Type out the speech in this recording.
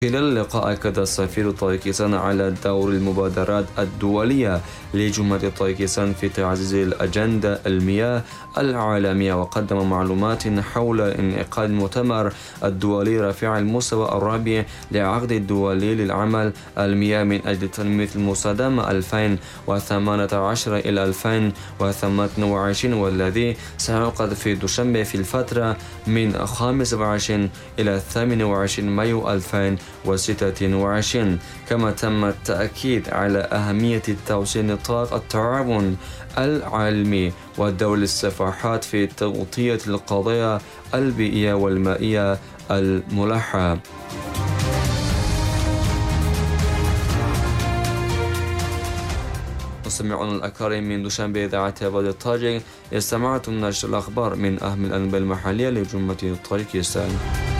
خلال اللقاء أكد السفير طاجكستان على دور المبادرات الدولية لجمهورية طاجكستان في تعزيز الأجندة المياه العالمية، وقدم معلومات حول انعقاد المؤتمر الدولي رفيع المستوى الرابع للعقد الدولي للعمل المياه من أجل تنمية المستدامة 2018 إلى 2028، والذي سيعقد في دوشنبه في الفترة من 25 إلى 28 مايو 2026. كما تم التأكيد على أهمية توسيع نطاق التعاون العلمي ودور الصفحات في تغطية القضايا البيئية والمائية الملحة. مستمعون الأكارم من دوشنبه إذاعة بلد الطاجك، استمعتم نشر الأخبار من أهم الأنباء المحلية لجمهورية طاجكستان.